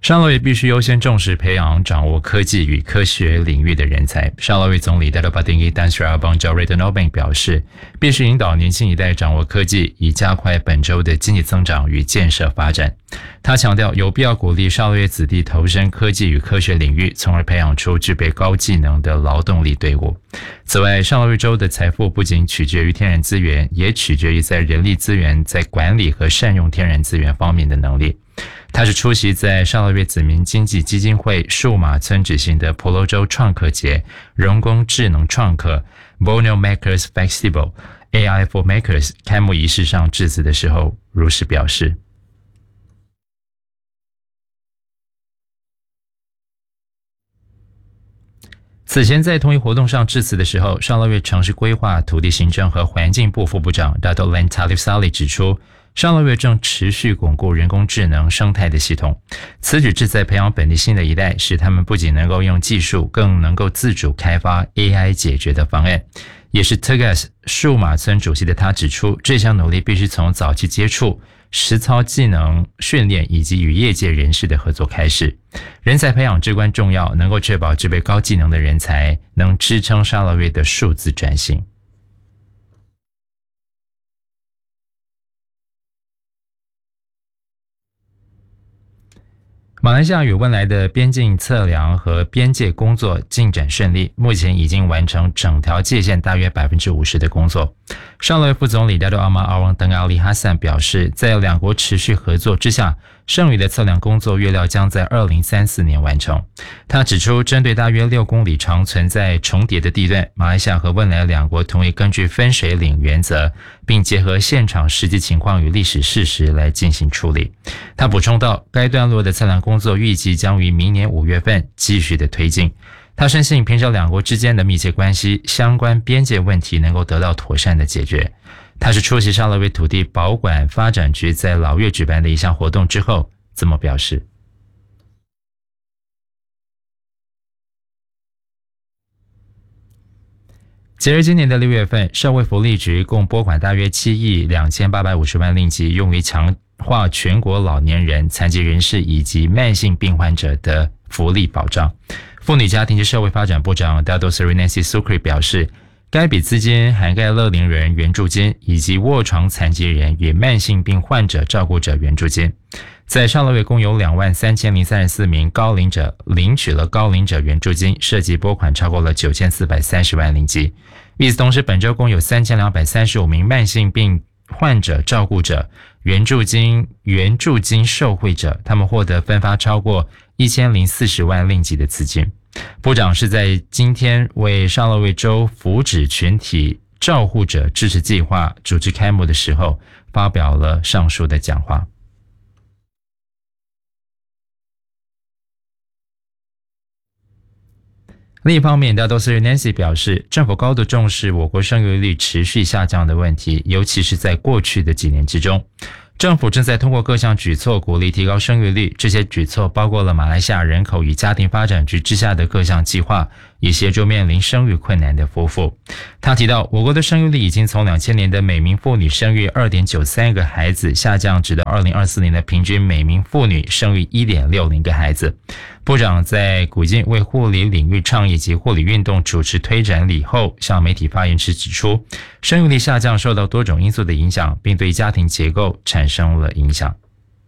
沙劳越必须优先重视培养掌握科技与科学领域的人才。沙劳越总理 Dato Patinggi Tan Sri Abang Jawreddinobeng 表示，必须引导年轻一代掌握科技，以加快本州的经济增长与建设发展。他强调，有必要鼓励沙劳越子弟投身科技与科学领域，从而培养出具备高技能的劳动力队伍。此外，沙劳越州的财富不仅取决于天然资源，也取决于在人力资源、在管理和善用天然资源方面的能力。他是出席在沙劳越子民经济基金会数码村举行的婆罗洲创客节人工智能创客 Borneo Makers Festival AI for Makers 开幕仪式上致辞的时候如实表示。此前在同一活动上致辞的时候，沙劳越城市规划、土地行政和环境部副部长 Dato Len Talib Sali 指出，沙劳越正持续巩固人工智能生态的系统，此举旨在培养本地新的一代，使他们不仅能够用技术，更能够自主开发 AI 解决的方案。也是 Tegas 数码村主席的他指出，这项努力必须从早期接触、实操技能训练以及与业界人士的合作开始。人才培养至关重要，能够确保具备高技能的人才能支撑沙劳越的数字转型。马来西亚与汶莱的边境测量和边界工作进展顺利，目前已经完成整条界限大约 50% 的工作。沙劳越副总理 Dato Amar Awang Teng Ali Hassan 表示，在两国持续合作之下，剩余的测量工作预料将在2034年完成。他指出，针对大约6公里长存在重叠的地段，马来西亚和汶莱两国同意根据分水岭原则，并结合现场实际情况与历史事实来进行处理。他补充道，该段落的测量工作预计将于明年5月份继续的推进。他深信，凭着两国之间的密切关系，相关边界问题能够得到妥善的解决。他是出席沙劳越土地保管发展局在老越举办的一项活动之后这么表示。截至今年的6月份，社会福利局共拨款大约7亿2850万令吉，用于强化全国老年人、残疾人士以及慢性病患者的福利保障。妇女家庭及社会发展部长 Dato Seri Nancy Sukri 表示，该笔资金涵盖乐龄人援助金以及卧床残疾人与慢性病患者照顾者援助金。在沙劳越共有23034名高龄者领取了高龄者援助金，涉及拨款超过了9430万令吉。与此同时，本州共有3235名慢性病患者照顾者援助金受惠者，他们获得分发超过1040万令吉的资金。部长是在今天为沙劳越州福祉群体照护者支持计划主持开幕的时候发表了上述的讲话。另一方面 Dato Seri Nancy 表示，政府高度重视我国生育率持续下降的问题，尤其是在过去的几年之中。政府正在通过各项举措鼓励提高生育率，这些举措包括了马来西亚人口与家庭发展局之下的各项计划，以协助面临生育困难的夫妇。他提到，我国的生育率已经从2000年的每名妇女生育 2.93 个孩子下降至到2024年的平均每名妇女生育 1.60 个孩子。部长在古晋为护理领域倡议及护理运动主持推展礼后，向媒体发言时指出，生育率下降受到多种因素的影响，并对家庭结构产生了影响。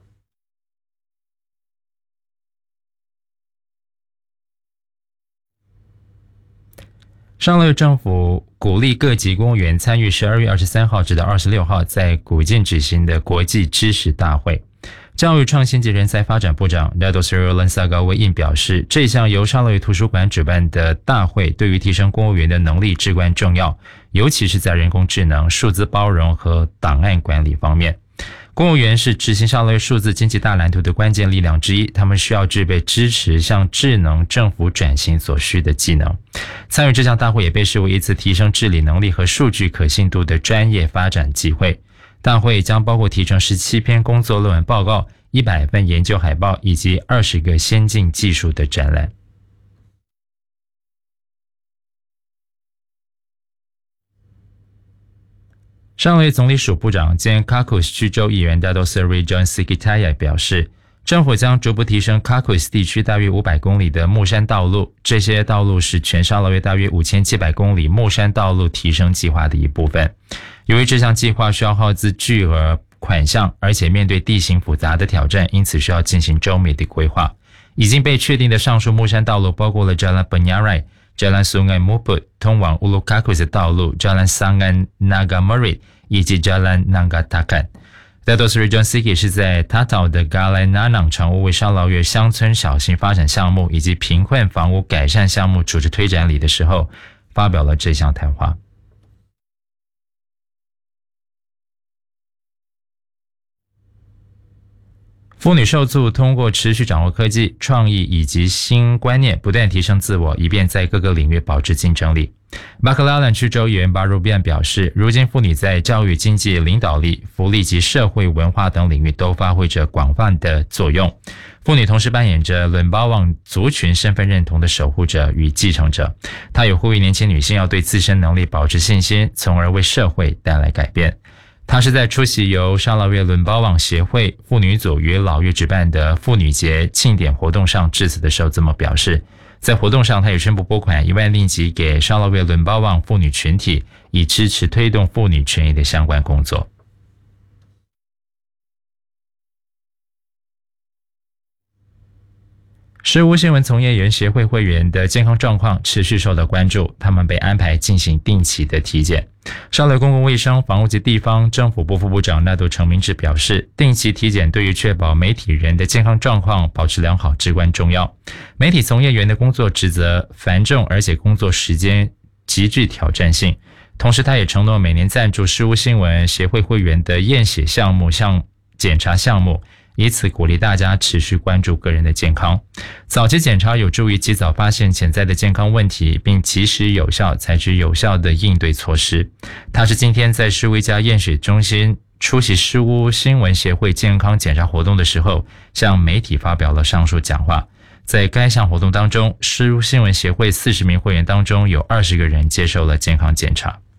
沙劳越政府鼓励各级公务员参与12月23号至到26号在古晋举行的国际知识大会。教育创新及人才发展部长 Dato Seri Lansagawa Yin 表示，这项由沙劳越图书馆主办的大会对于提升公务员的能力至关重要，尤其是在人工智能、数字包容和档案管理方面。公务员是执行沙劳越数字经济大蓝图的关键力量之一，他们需要具备支持向智能政府转型所需的技能。参与这项大会也被视为一次提升治理能力和数据可信度的专业发展机会。大会将包括提成17篇工作论文报告、100份研究海报以及20个先进技术的展览。沙劳越总理署部长兼 Kakus 区州议员 Dato Seri John Sikitaya 表示， 政府将逐步提升 Caucasus 地区大约500公里的木山道路，这些道路是全沙劳越大约5700公里木山道路提升计划的一部分。由于这项计划需要耗资巨额款项，而且面对地形复杂的挑战，因此需要进行周密的规划。已经被确定的上述木山道路包括了 Jalan Penyarai、Jalan Sungai Muput 通往乌鲁卡库斯的道路、Jalan Sangan Nagamurid 以及 Jalan Nangatakan。Datos Region Sigi 是在塔岛的 Galai Nanang 常务为沙劳越乡村小型发展项目以及贫困房屋改善项目组织推展礼的时候发表了这项谈话。妇女受促通过持续掌握科技、创意以及新观念，不断提升自我，以便在各个领域保持竞争力。巴克拉兰区州议员巴鲁比安表示，如今妇女在教育、经济、领导力、福利及社会文化等领域都发挥着广泛的作用。妇女同时扮演着伦巴旺族群身份认同的守护者与继承者。她也呼吁年轻女性要对自身能力保持信心，从而为社会带来改变。他是在出席由沙劳越伦巴旺协会妇女组与老越举办的妇女节庆典活动上致辞的时候这么表示。在活动上，他也宣布拨款1万令吉给沙劳越伦巴旺妇女群体，以支持推动妇女权益的相关工作。事务新闻从业员协会会员的健康状况持续受到关注，他们被安排进行定期的体检。沙劳越公共卫生、房屋及地方政府部副部长纳杜成明志表示，定期体检对于确保媒体人的健康状况保持良好至关重要。媒体从业员的工作职责繁重，而且工作时间极具挑战性。同时他也承诺每年赞助事务新闻协会会员的验血项目向检查项目，以此鼓励大家持续关注个人的健康。早期检查有助于及早发现潜在的健康问题，并及时有效采取有效的应对措施。他是今天在世卫家验血中心出席事务新闻协会健康检查活动的时候，向媒体发表了上述讲话。在该项活动当中，事务新闻协会40名会员当中有20个人接受了健康检查。